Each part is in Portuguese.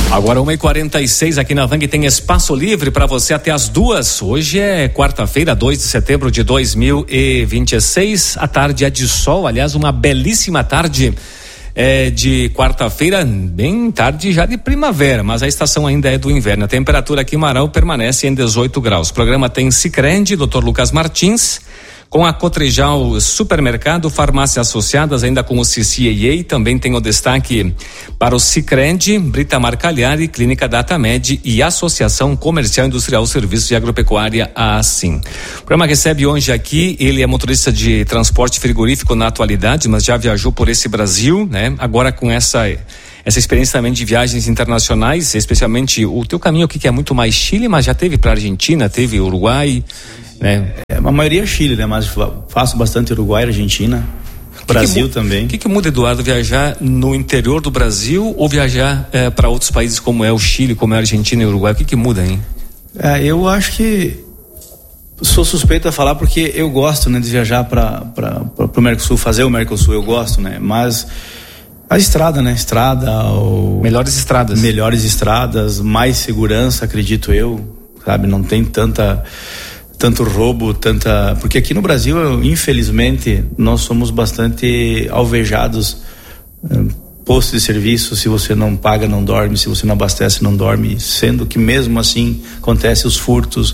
Agora 1h46 aqui na Vang tem espaço livre para você até as 2. Hoje é quarta-feira, 2 de setembro de 2026. A tarde é de sol, aliás, uma belíssima tarde de quarta-feira, bem tarde já de primavera, mas a estação ainda é do inverno. A temperatura aqui em Marau permanece em 18 graus. O programa tem Sicredi, Dr. Lucas Martins, com a Cotrijal Supermercado, Farmácias Associadas, ainda com o CCAA, também tem o destaque para o Sicredi, Brita Marcagliari, Clínica Datamed e Associação Comercial Industrial Serviços de Agropecuária ASIM. O programa recebe hoje aqui, ele é motorista de transporte frigorífico na atualidade, mas já viajou por esse Brasil, né? Agora com essa experiência também de viagens internacionais, especialmente o teu caminho aqui que é muito mais Chile, mas já teve para Argentina, teve Uruguai, né? A maioria é Chile, né? Mas faço bastante Uruguai, Argentina, Brasil também. O que muda, Eduardo, viajar no interior do Brasil ou viajar para outros países como é o Chile, como é a Argentina e o Uruguai? O que muda, hein? Eu acho que sou suspeito a falar porque eu gosto, né, de viajar para o Mercosul, fazer o Mercosul, eu gosto, né? Mas a estrada, né? Melhores estradas, mais segurança, acredito eu, sabe? Não tem tanto roubo, porque aqui no Brasil, infelizmente, nós somos bastante alvejados. Posto de serviço, se você não paga, não dorme, se você não abastece, não dorme, sendo que mesmo assim acontece os furtos.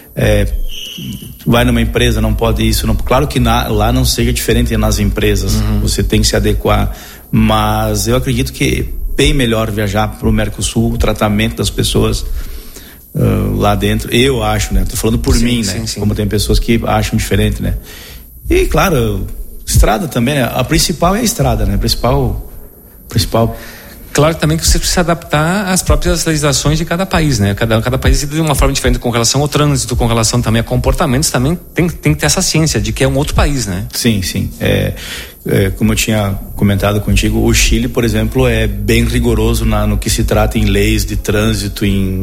Vai numa empresa, não pode isso, não, claro que lá não seja diferente nas empresas, você tem que se adequar, mas eu acredito que é bem melhor viajar para o Mercosul, o tratamento das pessoas lá dentro, eu acho, né? Tô falando por mim, né? Sim. Como tem pessoas que acham diferente, né? E claro, estrada também, né? A principal é a estrada, né? A principal. Claro também que você precisa adaptar às próprias legislações de cada país, né? Cada país de uma forma diferente com relação ao trânsito, com relação também a comportamentos, também tem que ter essa ciência de que é um outro país, né? Sim. Como eu tinha comentado contigo, o Chile, por exemplo, é bem rigoroso no que se trata em leis de trânsito,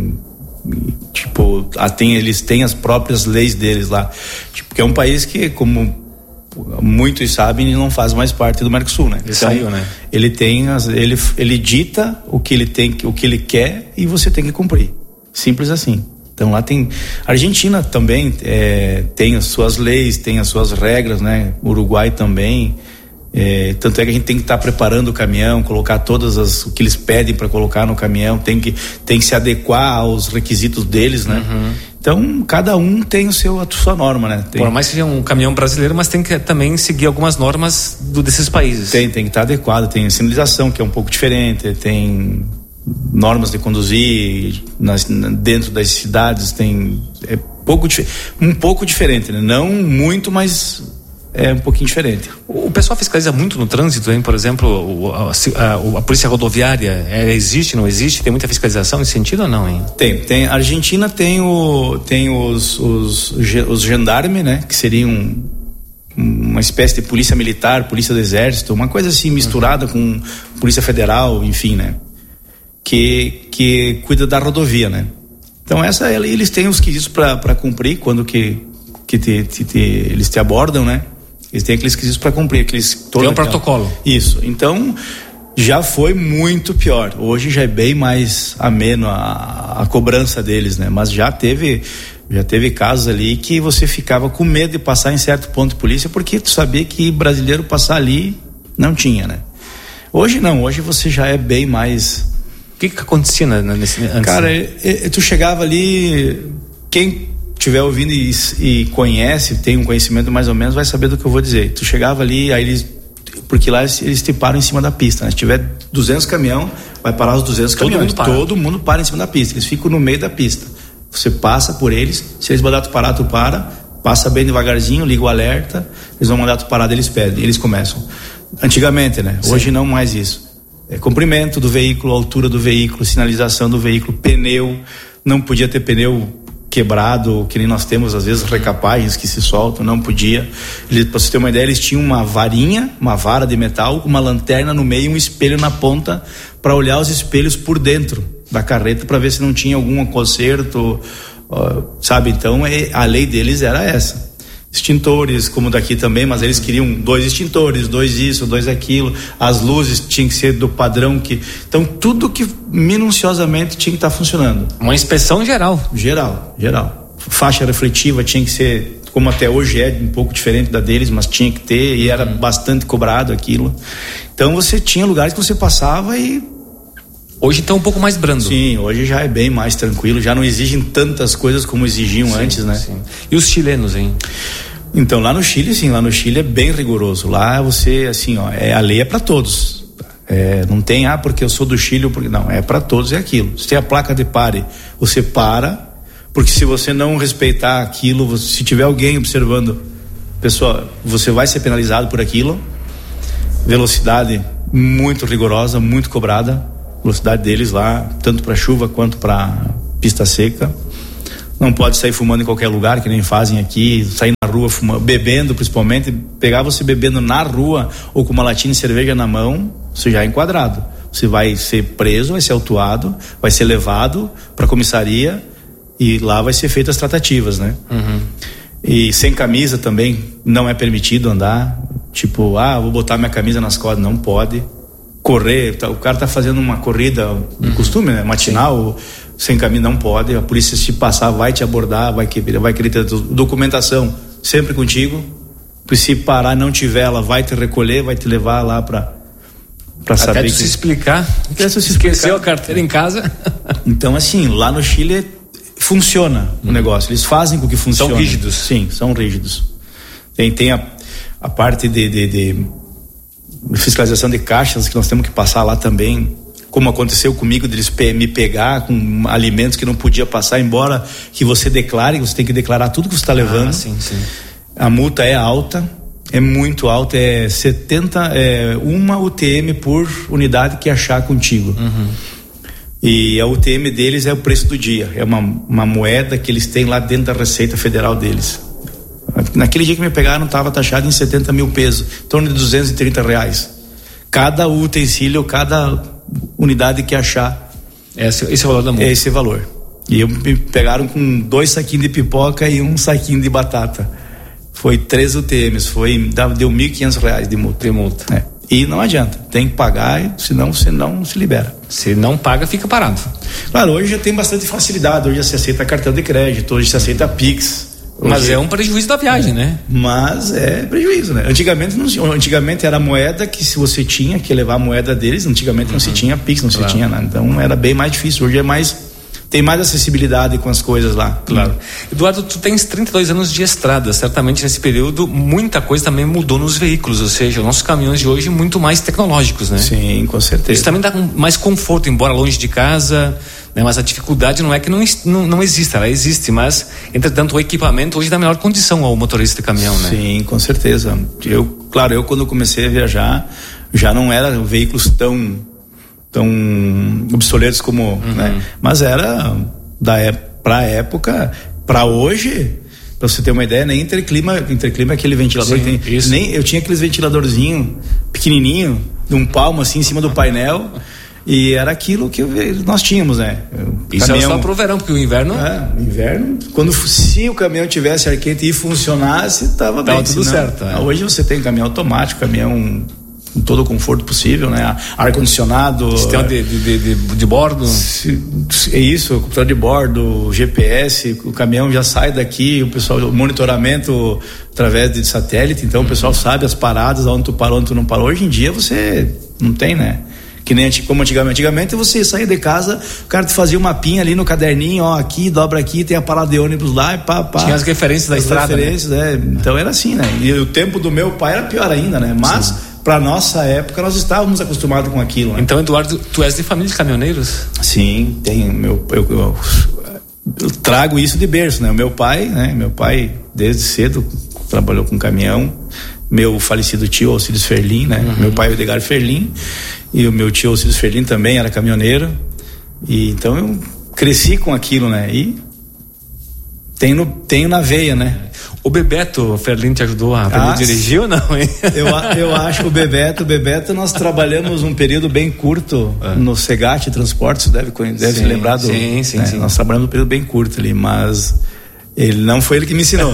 eles têm as próprias leis deles lá, que é um país que, como muitos sabem, não faz mais parte do Mercosul, né? Ele saiu, né? Ele dita o que ele quer e você tem que cumprir, simples assim. Então lá tem, a Argentina também tem as suas leis, tem as suas regras, né? Uruguai também. Tanto é que a gente tem que estar preparando o caminhão, colocar o que eles pedem para colocar no caminhão, tem que se adequar aos requisitos deles, né? Então cada um tem a sua norma, né? Por mais que seja um caminhão brasileiro, mas tem que também seguir algumas normas desses países. Tem que estar adequado, tem sinalização que é um pouco diferente, tem normas de conduzir dentro das cidades, um pouco diferente, né? Não muito, mas é um pouquinho diferente. O pessoal fiscaliza muito no trânsito, hein? Por exemplo, a polícia rodoviária existe, não existe? Tem muita fiscalização nesse sentido ou não, hein? Tem. A Argentina tem os gendarmes, né? Que seriam uma espécie de polícia militar, polícia do exército, uma coisa assim misturada com polícia federal, enfim, né? Que cuida da rodovia, né? Então eles têm os quesitos para cumprir quando eles te abordam, né? Eles têm aqueles quesitos para cumprir, tem um protocolo. Isso. Então já foi muito pior. Hoje já é bem mais ameno a cobrança deles, né? Mas já teve casos ali que você ficava com medo de passar em certo ponto de polícia, porque tu sabia que brasileiro passar ali não tinha, né? Hoje não, hoje você já é bem mais. O que acontecia antes? Cara, tu chegava ali, quem estiver ouvindo e conhece, tem um conhecimento mais ou menos, vai saber do que eu vou dizer. Tu chegava ali, porque lá eles te param em cima da pista, né? Se tiver 200 caminhão, vai parar os 200 caminhões. Todo mundo para em cima da pista, eles ficam no meio da pista. Você passa por eles, se eles mandarem tu parar, tu passa bem devagarzinho, liga o alerta, eles vão mandar tu parar, eles pedem, eles começam. Antigamente, né? Sim. Hoje não mais isso. Comprimento do veículo, altura do veículo, sinalização do veículo, pneu, não podia ter pneu quebrado, que nem nós temos às vezes recapagens que se soltam, não podia. Para você ter uma ideia, eles tinham uma vara de metal, uma lanterna no meio, um espelho na ponta para olhar os espelhos por dentro da carreta para ver se não tinha algum conserto, sabe? Então a lei deles era essa. extintores, como daqui também, mas eles queriam 2 extintores, 2 isso, 2 aquilo, as luzes tinham que ser do padrão então tudo que minuciosamente tinha que estar funcionando. Uma inspeção geral. Faixa refletiva tinha que ser, como até hoje é um pouco diferente da deles, mas tinha que ter, e era bastante cobrado aquilo. Então você tinha lugares que você passava e... Hoje está um pouco mais brando. Sim, hoje já é bem mais tranquilo, já não exigem tantas coisas como exigiam antes, né? Sim. E os chilenos, hein? Então, lá no Chile é bem rigoroso. Lá você, assim, ó, a lei é para todos. Não tem, porque eu sou do Chile, porque não, é para todos, é aquilo. Se tem a placa de pare, você para, porque se você não respeitar aquilo, se tiver alguém observando, pessoal, você vai ser penalizado por aquilo. Velocidade muito rigorosa, muito cobrada. Velocidade deles lá, tanto para chuva quanto para pista seca. Não pode sair fumando em qualquer lugar, que nem fazem aqui, sair na rua fumando, bebendo principalmente. Pegar você bebendo na rua ou com uma latinha de cerveja na mão, você já é enquadrado. Você vai ser preso, vai ser autuado, vai ser levado para a comissaria e lá vai ser feitas as tratativas, né? E sem camisa também não é permitido andar. Tipo, vou botar minha camisa nas costas, não pode. Correr, o cara tá fazendo uma corrida, costume, né? Matinal, sem camisa, não pode. A polícia, se passar, vai te abordar, vai querer ter documentação sempre contigo. Se parar e não tiver, ela vai te recolher, vai te levar lá para saber. Até se explicar. Esqueceu a carteira em casa. Então, assim, lá no Chile funciona o negócio. Eles fazem com que funcione. São rígidos. Sim, são rígidos. Tem a parte de fiscalização de caixas que nós temos que passar lá também, como aconteceu comigo, deles me pegar com alimentos que não podia passar, embora que você declare, você tem que declarar tudo que você está levando. Sim. A multa é alta, é muito alta, uma UTM por unidade que achar contigo. E a UTM deles é o preço do dia, é uma moeda que eles têm lá dentro da Receita Federal deles. Naquele dia que me pegaram, estava taxado em 70 mil pesos, em torno de R$230. Cada utensílio, cada unidade que achar. Esse é o valor da multa. É esse valor. E me pegaram com 2 saquinhos de pipoca e 1 saquinho de batata. Foi 3 UTMs, deu R$1.500 de multa. E não adianta, tem que pagar, senão você não se libera. Se não paga, fica parado. Claro, hoje já tem bastante facilidade, hoje já se aceita cartão de crédito, hoje se aceita Pix. Mas é um prejuízo da viagem, né? Mas é prejuízo, né? Antigamente era moeda que, se você tinha que levar a moeda deles, antigamente não se tinha Pix, não se tinha nada. Então era bem mais difícil. Hoje tem mais acessibilidade com as coisas lá. Claro. Eduardo, tu tens 32 anos de estrada. Certamente nesse período muita coisa também mudou nos veículos, ou seja, os nossos caminhões de hoje muito mais tecnológicos, né? Sim, com certeza. Isso também dá mais conforto, embora longe de casa, né? Mas a dificuldade não é que não exista, ela existe, mas entretanto o equipamento hoje dá melhor condição ao motorista de caminhão, né? Sim, com certeza. Eu quando comecei a viajar, já não eram veículos tão obsoletos como, né? Mas era pra época, pra hoje, pra você ter uma ideia, nem interclima é aquele ventilador. Sim, que tem, eu tinha aqueles ventiladorzinho pequenininho, de um palmo assim em cima do painel, e era aquilo que nós tínhamos, né? Isso caminhão, era só pro verão, porque o inverno... inverno, se o caminhão tivesse ar quente e funcionasse, tava bem, tudo certo. Hoje você tem caminhão automático, caminhão com todo o conforto possível, né? Ar-condicionado, sistema de bordo, é isso, computador de bordo, GPS, o caminhão já sai daqui, o monitoramento através de satélite, então o pessoal sabe as paradas, onde tu parou, onde tu não parou. Hoje em dia você não tem, né? Que nem como antigamente você saía de casa, o cara te fazia um mapinha ali no caderninho, aqui, dobra aqui, tem a parada de ônibus lá e pá. Tinha as referências da estrada, né? Então era assim, né? E o tempo do meu pai era pior ainda, né? Mas para nossa época nós estávamos acostumados com aquilo, né? Então, Eduardo, tu és de família de caminhoneiros? Sim, eu trago isso de berço, né? O meu pai desde cedo trabalhou com caminhão. Meu falecido tio Alcides Ferlin, né? Meu pai é o Edgar Ferlin, e o meu tio Alcides Ferlin também era caminhoneiro, e então eu cresci com aquilo, né? E tenho na veia, né? O Bebeto Ferlin te ajudou a dirigir ou não, hein? Eu acho que o Bebeto nós trabalhamos um período bem curto no Segate Transportes, deve se lembrar do... Sim. Nós trabalhamos um período bem curto ali, mas Ele não foi ele que me ensinou.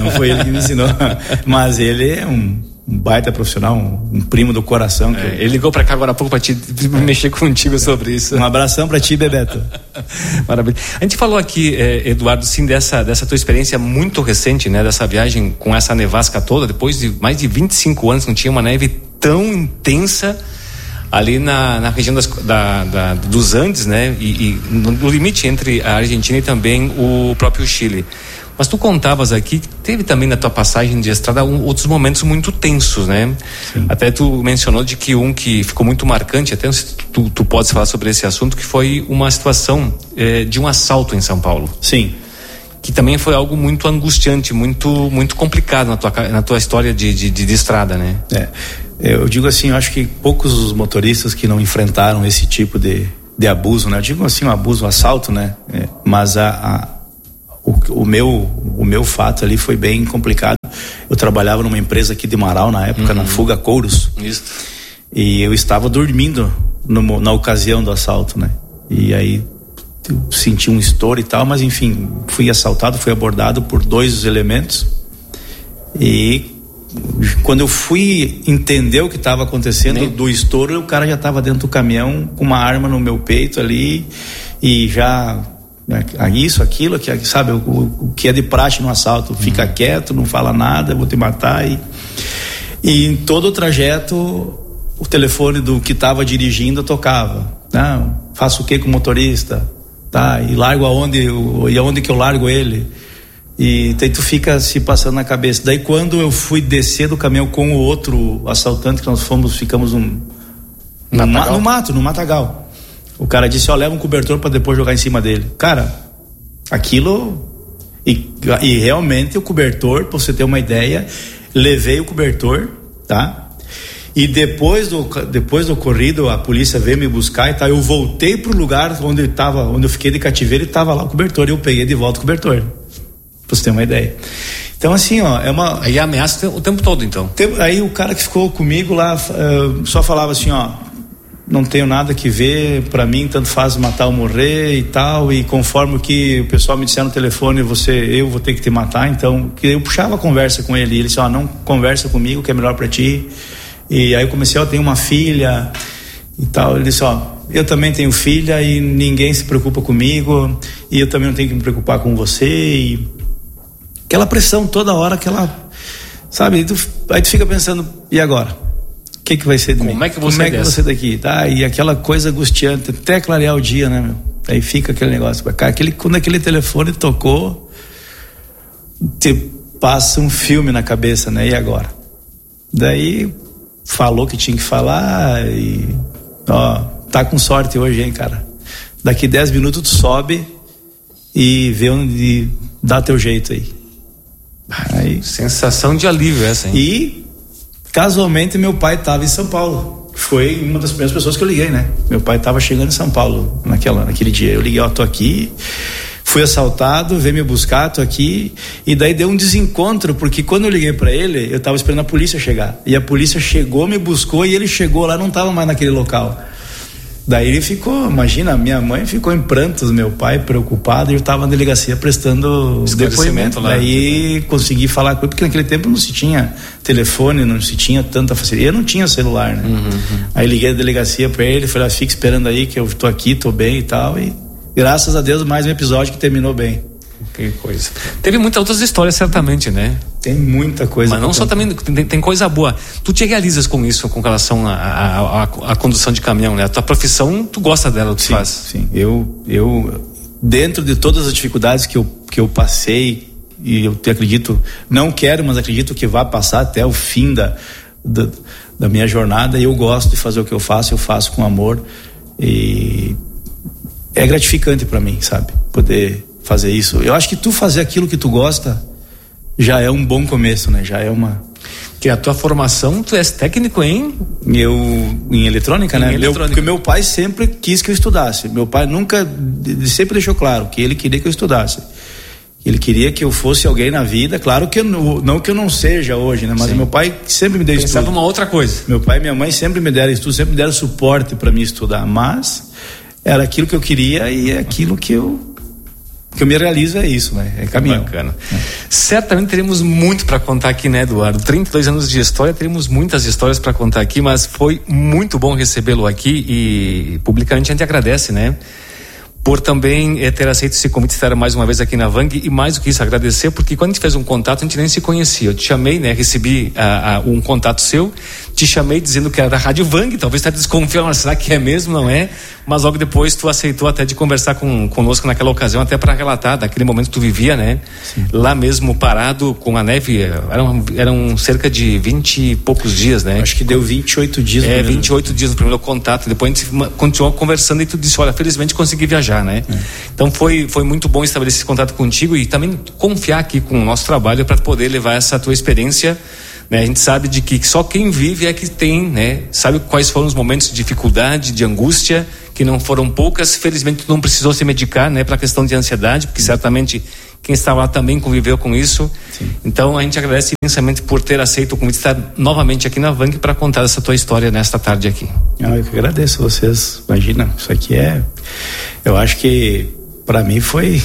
Mas ele é um baita profissional, um primo do coração. Ele ligou pra cá agora há pouco pra te mexer contigo sobre isso. Um abração pra ti, Bebeto. Maravilha. A gente falou aqui, Eduardo, sim, dessa tua experiência muito recente, né? Dessa viagem com essa nevasca toda, depois de mais de 25 anos não tinha uma neve tão intensa ali na região dos Andes, né? E no limite entre a Argentina e também o próprio Chile. Mas tu contavas aqui que teve também na tua passagem de estrada outros momentos muito tensos, né? Sim. Até tu mencionou de que que ficou muito marcante, até se tu podes falar sobre esse assunto, que foi uma situação de um assalto em São Paulo. Sim. Que também foi algo muito angustiante, muito complicado na tua história de estrada, né? Eu digo assim, eu acho que poucos os motoristas que não enfrentaram esse tipo de abuso, né? Eu digo assim, um abuso, um assalto, né? Mas o meu fato ali foi bem complicado. Eu trabalhava numa empresa aqui de Marau na época, na Fuga Couros. Isso. E eu estava dormindo na ocasião do assalto, né? E aí eu senti um estouro e tal, mas enfim, fui assaltado, fui abordado por 2 elementos. E quando eu fui entender o que estava acontecendo do estouro, o cara já estava dentro do caminhão com uma arma no meu peito ali e já isso, aquilo, sabe, o que é de praxe no assalto, fica quieto, não fala nada, vou te matar. E em todo o trajeto o telefone do que estava dirigindo tocava. Não, faço o que com o motorista? Tá, e largo aonde que eu largo ele? E daí tu fica se passando na cabeça. Daí quando eu fui descer do caminhão com o outro assaltante, que nós ficamos no matagal. O cara disse, leva um cobertor para depois jogar em cima dele. Cara, aquilo... E realmente o cobertor, pra você ter uma ideia, levei o cobertor, tá? E depois do ocorrido, a polícia veio me buscar e tal. Eu voltei pro lugar onde eu fiquei de cativeiro e tava lá o cobertor. E eu peguei de volta o cobertor. Pra você ter uma ideia. Então assim, Aí ameaça o tempo todo, então. Aí o cara que ficou comigo lá só falava assim, não tenho nada que ver, pra mim tanto faz matar ou morrer e tal, e conforme o que o pessoal me disser no telefone, eu vou ter que te matar. Então eu puxava a conversa com ele, e ele disse, não conversa comigo que é melhor pra ti. E aí eu comecei, eu tenho uma filha e tal. Ele disse, eu também tenho filha e ninguém se preocupa comigo, e eu também não tenho que me preocupar com você. E aquela pressão toda hora, sabe, aí tu fica pensando, e agora? O que vai ser de mim? Como é que você vai daqui? Tá? E aquela coisa angustiante, até clarear o dia, né, meu? Aí fica aquele negócio, quando aquele telefone tocou, te passa um filme na cabeça, né? E agora? Daí falou que tinha que falar e tá com sorte hoje, hein, cara? Daqui 10 minutos tu sobe e vê onde dá teu jeito aí. Sensação de alívio essa, hein? E casualmente meu pai estava em São Paulo. Foi uma das primeiras pessoas que eu liguei, né? Meu pai estava chegando em São Paulo naquele dia. Eu liguei, tô aqui, fui assaltado, veio me buscar, tô aqui. E daí deu um desencontro, porque quando eu liguei para ele, eu estava esperando a polícia chegar. E a polícia chegou, me buscou, e ele chegou lá, não estava mais naquele local. Daí ele ficou, imagina, minha mãe ficou em prantos, meu pai preocupado, e eu estava na delegacia prestando depoimento lá. Daí consegui falar com ele, porque naquele tempo não se tinha telefone, não se tinha tanta facilidade, eu não tinha celular, né? Aí liguei a delegacia para ele, falei, fica esperando aí que eu tô aqui, tô bem e tal, e graças a Deus mais um episódio que terminou bem. Que coisa. Teve muitas outras histórias, certamente, né? Tem muita coisa. Mas não só também, tem coisa boa. Tu te realizas com isso, com relação à condução de caminhão, né? A tua profissão, tu gosta dela, tu faz? Sim, eu dentro de todas as dificuldades que eu passei, e eu acredito, não quero, mas acredito que vai passar até o fim da minha jornada, e eu gosto de fazer o que eu faço com amor, e é gratificante para mim, sabe? Poder fazer isso. Eu acho que tu fazer aquilo que tu gosta já é um bom começo, né? Já é uma... Que a tua formação, tu és técnico em eletrônica, né? Porque meu pai sempre quis que eu estudasse. Meu pai sempre deixou claro que ele queria que eu estudasse. Ele queria que eu fosse alguém na vida. Claro que não que eu não seja hoje, né? Mas Sim. Meu pai sempre me deu estudo. Pensava uma outra coisa. Meu pai e minha mãe sempre me deram estudo, sempre me deram suporte para mim estudar. Mas era aquilo que eu queria e é aquilo que eu que eu me realizo é isso, né? É caminhão. Bacana. Certamente teremos muito para contar aqui, né, Eduardo? 32 anos de história, teremos muitas histórias para contar aqui, mas foi muito bom recebê-lo aqui e publicamente a gente agradece, né? Por também ter aceito esse convite de estar mais uma vez aqui na Vang, e mais do que isso, agradecer, porque quando a gente fez um contato, a gente nem se conhecia. Eu te chamei, né, recebi um contato seu, te chamei dizendo que era da Rádio Vang, talvez está desconfiando, será que é mesmo, não é? Mas logo depois tu aceitou até de conversar conosco naquela ocasião, até para relatar daquele momento que tu vivia, né? Sim. Lá mesmo parado com a neve, eram cerca de 20 e poucos dias, né? Acho que deu 28 dias. 28 dias no primeiro contato, depois a gente continuou conversando e tu disse, olha, felizmente consegui viajar, né? Então foi muito bom estabelecer esse contato contigo e também confiar aqui com o nosso trabalho para poder levar essa tua experiência, né? A gente sabe de que só quem vive é que tem, né? Sabe quais foram os momentos de dificuldade, de angústia, que não foram poucas. Felizmente tu não precisou se medicar, né, para a questão de ansiedade, porque certamente quem estava lá também conviveu com isso. Sim. Então a gente agradece imensamente por ter aceito o convite de estar novamente aqui na Vang para contar essa tua história nesta tarde aqui. Eu que agradeço vocês. Imagina, isso aqui eu acho que para mim foi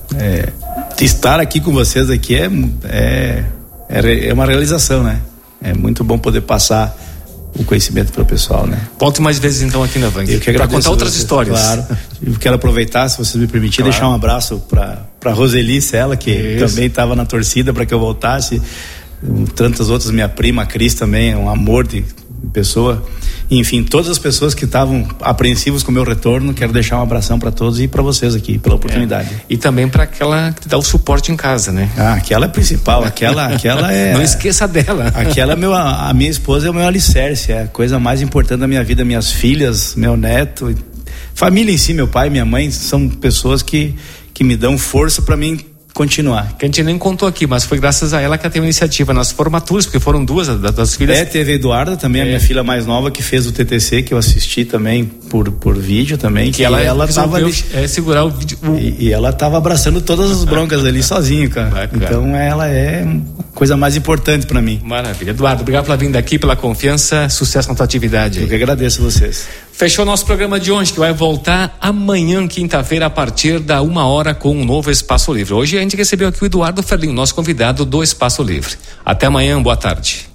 estar aqui com vocês aqui é uma realização, né? É muito bom poder passar o conhecimento para o pessoal, né? Volte mais vezes então aqui na Vang para contar outras histórias. Claro. Eu quero aproveitar, se vocês me permitirem, deixar um abraço para Roselice, ela que também estava na torcida para que eu voltasse. Tantas outras, minha prima a Cris também é um amor de pessoa. Enfim, todas as pessoas que estavam apreensivos com o meu retorno, quero deixar um abração para todos e para vocês aqui pela oportunidade. E também para aquela que te dá o suporte em casa, né? Aquela é principal, aquela é. Não esqueça dela. Aquela a minha esposa é o meu alicerce, é a coisa mais importante da minha vida, minhas filhas, meu neto, família em si, meu pai, minha mãe, são pessoas que me dão força para mim continuar. Que a gente nem contou aqui, mas foi graças a ela que ela teve iniciativa nas formaturas, porque foram duas das filhas. Teve a Eduarda também, a minha filha mais nova, que fez o TTC, que eu assisti também por vídeo também. Que ela tava ali, segurar o vídeo. E ela tava abraçando todas as broncas ali sozinha, cara. Bacana. Então ela é a coisa mais importante para mim. Maravilha. Eduardo, obrigado pela vinda aqui, pela confiança, sucesso na tua atividade. Eu que agradeço a vocês. Fechou nosso programa de hoje, que vai voltar amanhã, quinta-feira, a partir da 1h com um novo Espaço Livre. Hoje a gente recebeu aqui o Eduardo Ferlin, nosso convidado do Espaço Livre. Até amanhã, boa tarde.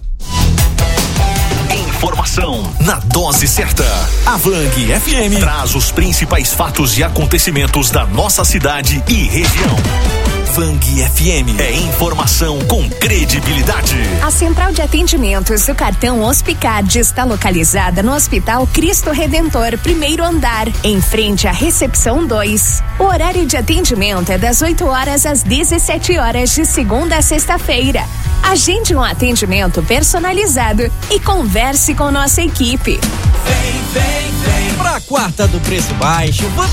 Informação na dose certa. A Vang FM traz os principais fatos e acontecimentos da nossa cidade e região. Vang FM é informação com credibilidade. A central de atendimentos do cartão Hospicard está localizada no Hospital Cristo Redentor, primeiro andar, em frente à recepção 2. O horário de atendimento é das 8 horas às 17 horas de segunda a sexta-feira. Agende um atendimento personalizado e converse com nossa equipe. Vem pra quarta do preço baixo.